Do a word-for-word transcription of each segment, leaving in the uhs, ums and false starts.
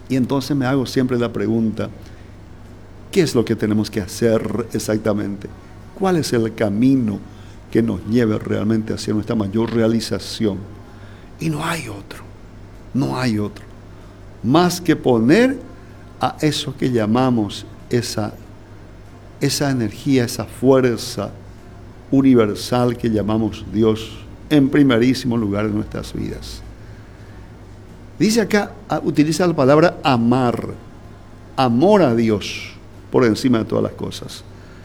Y entonces me hago siempre la pregunta, ¿qué es lo que tenemos que hacer exactamente? ¿Cuál es el camino que nos lleve realmente hacia nuestra mayor realización? Y no hay otro, no hay otro, más que poner a eso que llamamos esa, esa energía, esa fuerza universal que llamamos Dios en primerísimo lugar en nuestras vidas. Dice acá, utiliza la palabra amar, amor a Dios por encima de todas las cosas.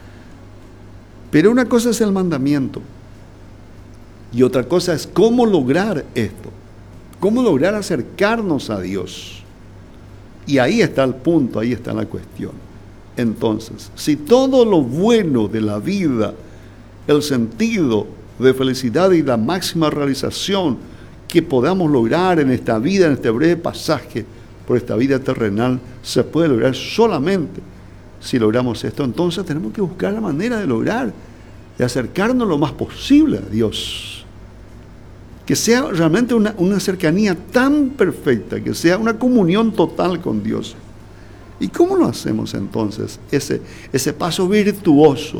Pero una cosa es el mandamiento y otra cosa es cómo lograr esto, cómo lograr acercarnos a Dios. Y ahí está el punto, ahí está la cuestión. Entonces, si todo lo bueno de la vida, el sentido de felicidad y la máxima realización que podamos lograr en esta vida, en este breve pasaje por esta vida terrenal, se puede lograr solamente si logramos esto, entonces tenemos que buscar la manera de lograr, de acercarnos lo más posible a Dios. Que sea realmente una, una cercanía tan perfecta, que sea una comunión total con Dios. ¿Y cómo lo hacemos entonces? Ese, ese paso virtuoso.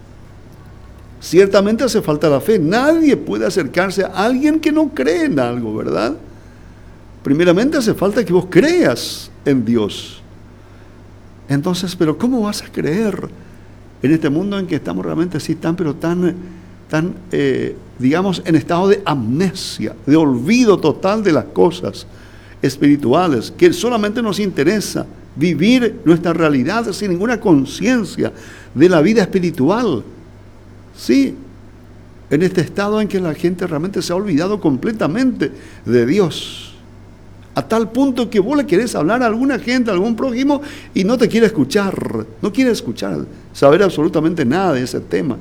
Ciertamente hace falta la fe. Nadie puede acercarse a alguien que no cree en algo, ¿verdad? Primeramente hace falta que vos creas en Dios. Entonces, pero ¿cómo vas a creer en este mundo en que estamos realmente así tan, pero tan, tan eh, digamos, en estado de amnesia, de olvido total de las cosas espirituales, que solamente nos interesa vivir nuestra realidad sin ninguna conciencia de la vida espiritual? Sí, en este estado en que la gente realmente se ha olvidado completamente de Dios, a tal punto que vos le querés hablar a alguna gente, a algún prójimo, y no te quiere escuchar, no quiere escuchar, saber absolutamente nada de ese tema.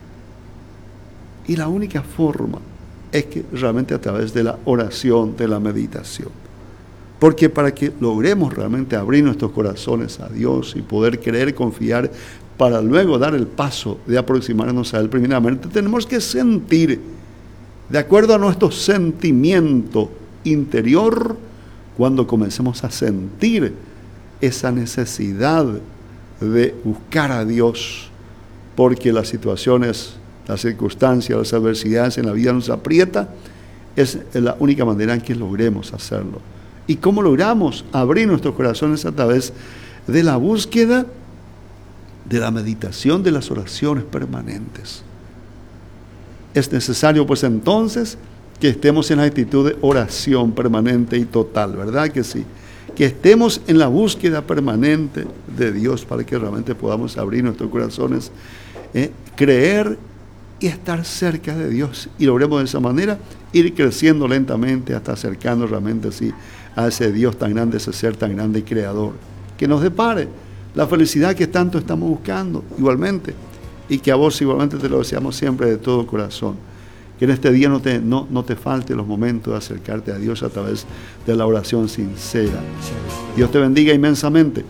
Y la única forma es que realmente a través de la oración, de la meditación. Porque para que logremos realmente abrir nuestros corazones a Dios y poder creer, confiar, para luego dar el paso de aproximarnos a Él, primeramente tenemos que sentir, de acuerdo a nuestro sentimiento interior, cuando comencemos a sentir esa necesidad de buscar a Dios, porque las situaciones, las circunstancias, las adversidades en la vida nos aprieta, es la única manera en que logremos hacerlo. ¿Y cómo logramos abrir nuestros corazones? A través de la búsqueda, de la meditación, de las oraciones permanentes. Es necesario pues entonces que estemos en la actitud de oración permanente y total, ¿verdad que sí? Que estemos en la búsqueda permanente de Dios para que realmente podamos abrir nuestros corazones, eh, creer y estar cerca de Dios, y logremos de esa manera ir creciendo lentamente hasta acercarnos realmente así a ese Dios tan grande, ese ser tan grande y creador, que nos depare la felicidad que tanto estamos buscando igualmente, y que a vos igualmente te lo deseamos siempre de todo corazón. Que en este día no te, no, no te falte los momentos de acercarte a Dios a través de la oración sincera. Dios te bendiga inmensamente,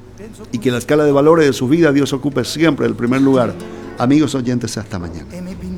y que la escala de valores de su vida Dios ocupe siempre el primer lugar. Amigos oyentes, hasta mañana.